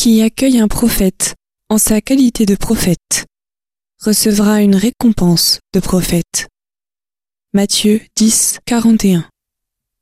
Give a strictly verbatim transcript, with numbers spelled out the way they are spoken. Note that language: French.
qui accueille un prophète en sa qualité de prophète recevra une récompense de prophète. Matthieu dix, quarante et un.